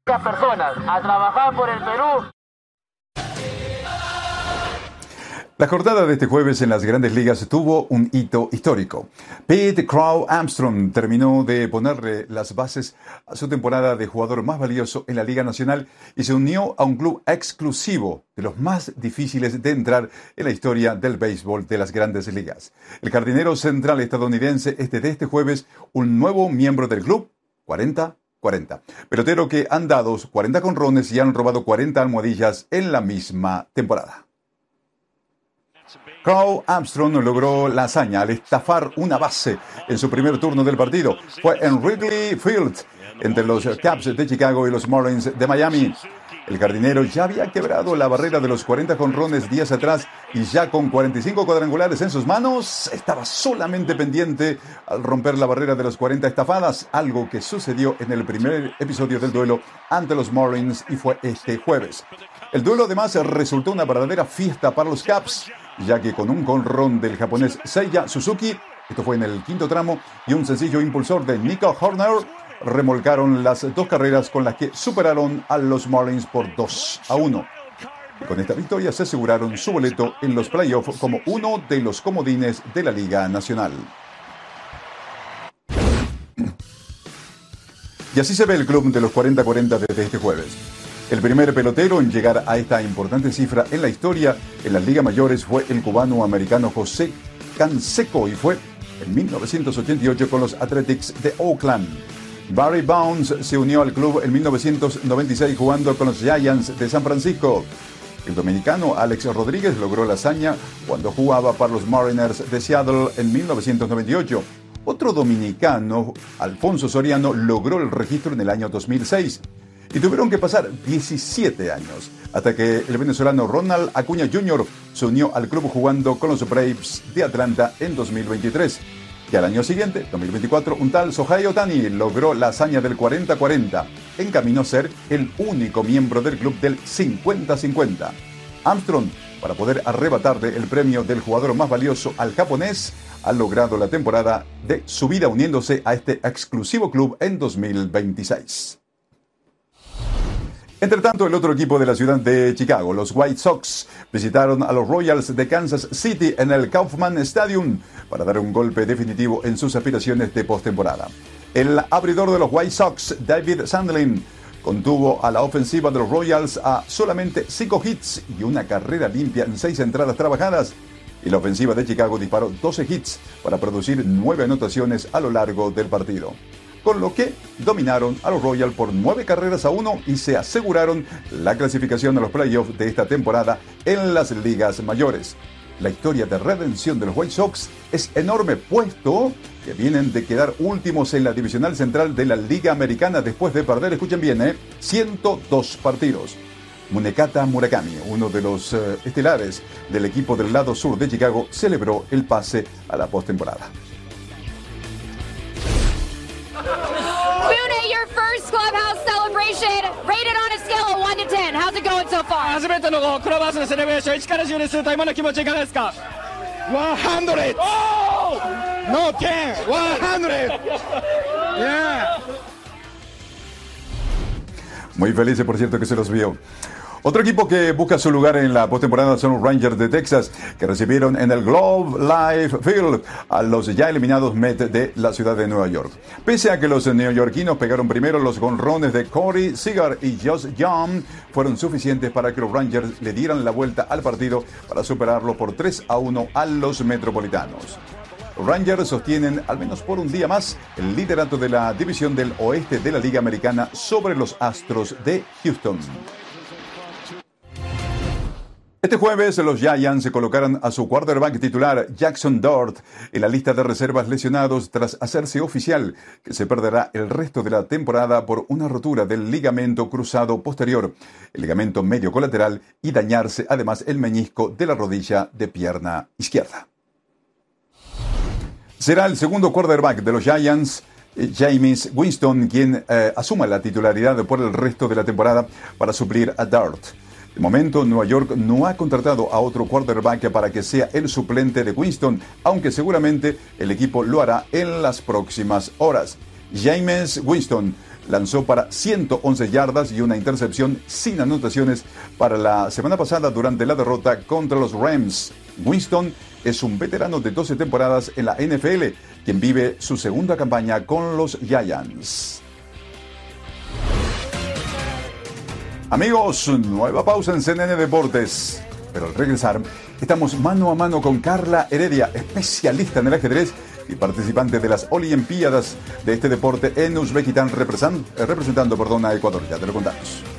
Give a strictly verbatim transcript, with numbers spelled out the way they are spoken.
personas a trabajar por el Perú. La jornada de este jueves en las Grandes Ligas tuvo un hito histórico. Pete Crow Armstrong terminó de ponerle las bases a su temporada de jugador más valioso en la Liga Nacional y se unió a un club exclusivo de los más difíciles de entrar en la historia del béisbol de las Grandes Ligas. El jardinero central estadounidense es desde este jueves un nuevo miembro del club, cuarenta cuarenta. Pelotero que han dado cuarenta jonrones y han robado cuarenta almohadillas en la misma temporada. Crow Armstrong logró la hazaña al estafar una base en su primer turno del partido. Fue en Wrigley Field, entre los Cubs de Chicago y los Marlins de Miami. El jardinero ya había quebrado la barrera de los cuarenta jonrones días atrás y ya con cuarenta y cinco cuadrangulares en sus manos, estaba solamente pendiente al romper la barrera de los cuarenta estafadas, algo que sucedió en el primer episodio del duelo ante los Marlins y fue este jueves. El duelo además resultó una verdadera fiesta para los Cubs, ya que con un jonrón del japonés Seiya Suzuki, esto fue en el quinto tramo, y un sencillo impulsor de Nico Horner, remolcaron las dos carreras con las que superaron a los Marlins por dos a uno. Y con esta victoria se aseguraron su boleto en los playoffs como uno de los comodines de la Liga Nacional. Y así se ve el club de los cuarenta cuarenta desde este jueves. El primer pelotero en llegar a esta importante cifra en la historia en las ligas mayores fue el cubano-americano José Canseco y fue en mil novecientos ochenta y ocho con los Athletics de Oakland. Barry Bonds se unió al club en mil novecientos noventa y seis jugando con los Giants de San Francisco. El dominicano Alex Rodríguez logró la hazaña cuando jugaba para los Mariners de Seattle en mil novecientos noventa y ocho. Otro dominicano, Alfonso Soriano, logró el registro en el año dos mil seis. Y tuvieron que pasar diecisiete años hasta que el venezolano Ronald Acuña junior se unió al club jugando con los Braves de Atlanta en dos mil veintitrés. Y al año siguiente, dos mil veinticuatro, un tal Shohei Ohtani logró la hazaña del cuarenta cuarenta, en camino a ser el único miembro del club del cincuenta cincuenta. Armstrong, para poder arrebatarle el premio del jugador más valioso al japonés, ha logrado la temporada de su vida uniéndose a este exclusivo club en dos mil veintiséis. Entre tanto, el otro equipo de la ciudad de Chicago, los White Sox, visitaron a los Royals de Kansas City en el Kauffman Stadium para dar un golpe definitivo en sus aspiraciones de postemporada. El abridor de los White Sox, David Sandlin, contuvo a la ofensiva de los Royals a solamente cinco hits y una carrera limpia en seis entradas trabajadas. Y la ofensiva de Chicago disparó doce hits para producir nueve anotaciones a lo largo del partido, con lo que dominaron a los Royals por nueve carreras a uno y se aseguraron la clasificación a los playoffs de esta temporada en las ligas mayores. La historia de redención de los White Sox es enorme, puesto que vienen de quedar últimos en la divisional central de la Liga Americana después de perder, escuchen bien, eh, ciento dos partidos. Munekata Murakami, uno de los uh, estelares del equipo del lado sur de Chicago, celebró el pase a la postemporada. Your first clubhouse celebration, rated on a scale of one to ten. How's it going so far? 初めてのクラブハウスのセレブレーション、いちからじゅうですと今の気持ちいかがですか？ひゃく! Oh! No, ten! ひゃく! Yeah! Muy felices, por cierto, que se los vio. Otro equipo que busca su lugar en la postemporada son los Rangers de Texas, que recibieron en el Globe Life Field a los ya eliminados Mets de la ciudad de Nueva York. Pese a que los neoyorquinos pegaron primero, los jonrones de Corey Seager y Josh Young fueron suficientes para que los Rangers le dieran la vuelta al partido para superarlo por tres a uno a los metropolitanos. Los Rangers sostienen, al menos por un día más, el liderato de la división del oeste de la Liga Americana sobre los Astros de Houston. Este jueves los Giants se colocaron a su quarterback titular Jackson Dart en la lista de reservas lesionados tras hacerse oficial que se perderá el resto de la temporada por una rotura del ligamento cruzado posterior, el ligamento medio colateral y dañarse además el meñisco de la rodilla de pierna izquierda. Será el segundo quarterback de los Giants, Jameis Winston, quien eh, asuma la titularidad por el resto de la temporada para suplir a Dart. De momento, Nueva York no ha contratado a otro quarterback para que sea el suplente de Winston, aunque seguramente el equipo lo hará en las próximas horas. Jameis Winston lanzó para ciento once yardas y una intercepción sin anotaciones para la semana pasada durante la derrota contra los Rams. Winston es un veterano de doce temporadas en la N F L, quien vive su segunda campaña con los Giants. Amigos, nueva pausa en C N N Deportes. Pero al regresar, estamos mano a mano con Carla Heredia, especialista en el ajedrez y participante de las Olimpiadas de este deporte en Uzbekistán, representando, representando perdón, a Ecuador. Ya te lo contamos.